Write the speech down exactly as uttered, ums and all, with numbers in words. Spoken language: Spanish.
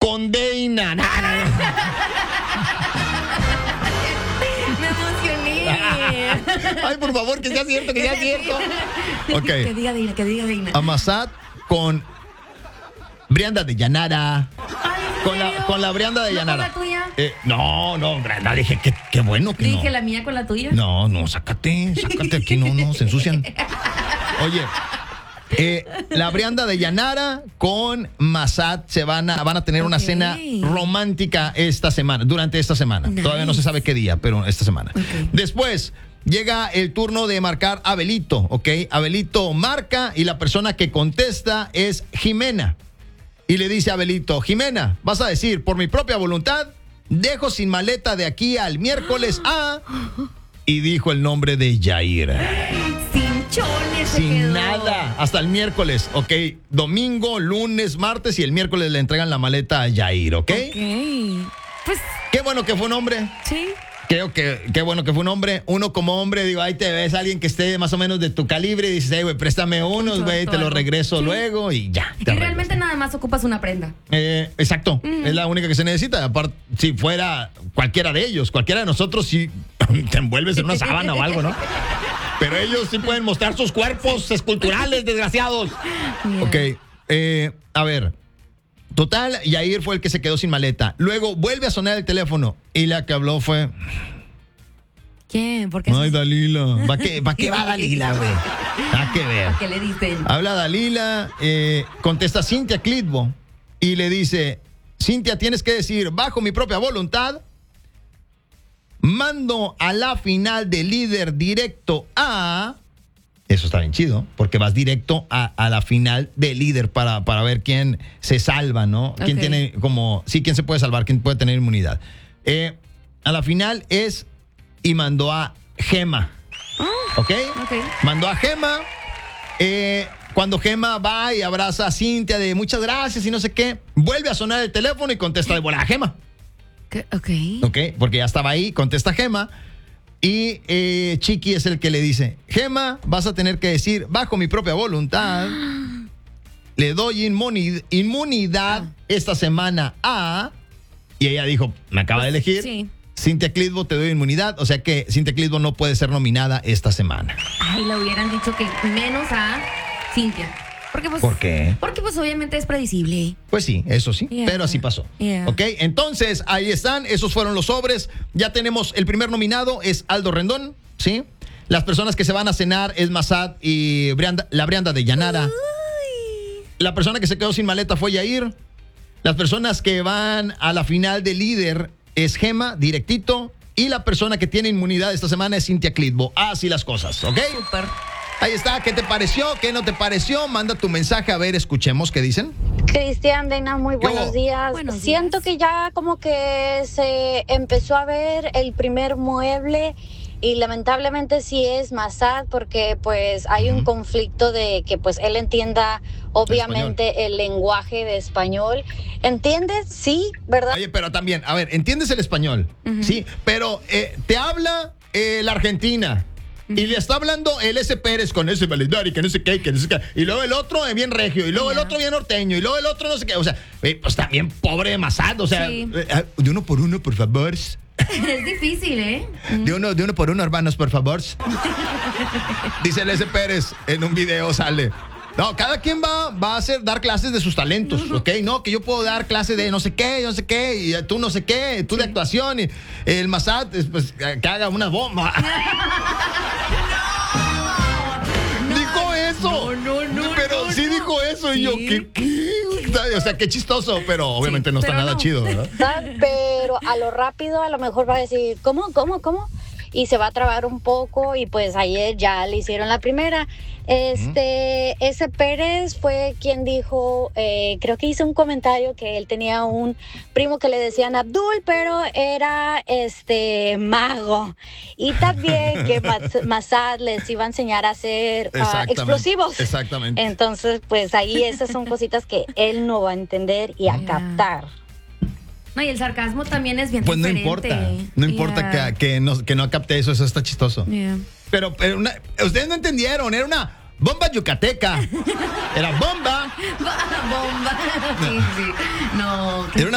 con Deina. No, no, no. Me emocioné. Ay, por favor, que sea cierto, que sea cierto. Ok. Que diga Deina, que diga Deina. Amasat con Brianda de Llanara. Ay, ¿en Con la, serio? con la Brianda de ¿No Llanara. con la tuya? Eh, no, no, Brianda, dije, qué, qué bueno que Dije no. la mía con la tuya. No, no, sácate, sácate aquí, no, no, se ensucian. Oye, eh, la Brianda de Llanara con Masat se van a, van a tener una Ok. cena romántica esta semana, durante esta semana. Nice. Todavía no se sabe qué día, pero esta semana. Ok. Después llega el turno de marcar a Abelito, ¿ok? Abelito marca y la persona que contesta es Jimena. Y le dice a Abelito, Jimena, vas a decir, por mi propia voluntad, dejo sin maleta de aquí al miércoles a... Y dijo el nombre de Yair. Sin chones se Sin quedó. nada. Hasta el miércoles, ¿ok? Domingo, lunes, martes y el miércoles le entregan la maleta a Yair, ¿ok? Ok. Pues, Qué bueno que fue un hombre. sí. Creo que qué bueno que fue un hombre. Uno como hombre, digo, ahí te ves a alguien que esté más o menos de tu calibre y dices, hey, güey, préstame unos, güey, te los regreso Sí. luego y ya. Y te arreglas. realmente nada más ocupas una prenda. Eh, exacto, es la única que se necesita. Aparte, si fuera cualquiera de ellos, cualquiera de nosotros, si te envuelves en una sábana o algo, ¿no? Pero ellos sí pueden mostrar sus cuerpos esculturales, desgraciados. Yeah. Ok, eh, a ver. Total, Yair fue el que se quedó sin maleta. Luego vuelve a sonar el teléfono y la que habló fue... ¿Quién? ¿Por qué? Ay, Dalila. ¿Para qué, ¿pa qué va Dalila, güey? Nada que ver. ¿Qué le dicen? Habla Dalila, eh, contesta Cintia Clitbo y le dice, Cintia, tienes que decir, bajo mi propia voluntad, mando a la final de líder directo a... Eso está bien chido, porque vas directo a, a la final de líder para, para ver quién se salva, ¿no? Quién Ok. tiene como... Sí, quién se puede salvar, quién puede tener inmunidad. Eh, a la final es... Y mandó a Gema. ¿Ok? Ok. Mandó a Gema. Eh, cuando Gema va y abraza a Cintia de muchas gracias y no sé qué, vuelve a sonar el teléfono y contesta de vuelta a Gema. ¿Qué? Ok. ¿Ok? Porque ya estaba ahí, contesta Gema. Y eh, Chiqui es el que le dice, Gema, vas a tener que decir, bajo mi propia voluntad, le doy inmunid- inmunidad Ah. esta semana a... Y ella dijo, me acaba de elegir. Sí. Cintia Clitbo, te doy inmunidad. O sea que Cintia Clitbo no puede ser nominada esta semana. Ay, le hubieran dicho que menos a Cintia. Porque pues, ¿Por qué? Porque pues obviamente es predecible. Pues sí, eso sí, Yeah. pero así pasó. Yeah. Ok, entonces ahí están, esos fueron los sobres. Ya tenemos el primer nominado, es Aldo Rendón, ¿sí? Las personas que se van a cenar es Masat y Brianda- la Brianda de Llanara. Ay. La persona que se quedó sin maleta fue Yair. Las personas que van a la final de líder es Gema, directito. Y la persona que tiene inmunidad esta semana es Cintia Clitbo. Así las cosas, ¿ok? Súper. Ahí está, ¿qué te pareció? ¿Qué no te pareció? Manda tu mensaje, a ver, escuchemos qué dicen. Cristian, Deina, muy ¿Qué buenos hubo? días. Buenos Siento días. que ya como que se empezó a ver el primer mueble y lamentablemente sí es Masad porque pues hay un conflicto de que pues él entienda obviamente el lenguaje de español. ¿Entiendes? Sí, ¿verdad? Oye, pero también, a ver, entiendes el español, ¿sí? Pero eh, te habla eh, la Argentina. Y le está hablando el S. Pérez con ese Validari, que no sé qué, que no sé qué. Y luego el otro eh, bien regio, y luego el Ya. otro bien norteño, y luego el otro no sé qué. O sea, eh, pues también pobre de Masad, o sea, Sí. eh, eh, de uno por uno, por favor. Es difícil, ¿eh? De uno, de uno por uno, hermanos, por favor. Dice el S. Pérez en un video, sale. No, cada quien va, va a hacer, dar clases de sus talentos, ¿ok? No, que yo puedo dar clases de no sé qué, no sé qué, y tú no sé qué, tú de actuación, y el Masad, pues, que haga una bomba. Dijo eso. No, no, no, Pero no, sí no. dijo eso, y yo, Sí. ¿qué, qué? O sea, qué chistoso, pero obviamente no está pero nada no. chido, ¿verdad? Pero a lo rápido a lo mejor va a decir, ¿cómo, cómo, cómo? Y se va a trabar un poco y pues ayer ya le hicieron la primera. Este, ese Pérez fue quien dijo, eh, creo que hizo un comentario que él tenía un primo que le decían Abdul, pero era este mago. Y también que Mas- Masad les iba a enseñar a hacer ah, Exactamente, explosivos. exactamente. Entonces, pues ahí esas son cositas que él no va a entender y a Ya. captar. No, y el sarcasmo también es bien Pues no diferente. importa, no importa Yeah. que, que, no, que no capte eso, eso está chistoso. Yeah. Pero, pero una- ustedes no entendieron, era una bomba yucateca. Era bomba. Bomba. Sí, sí. No. Era una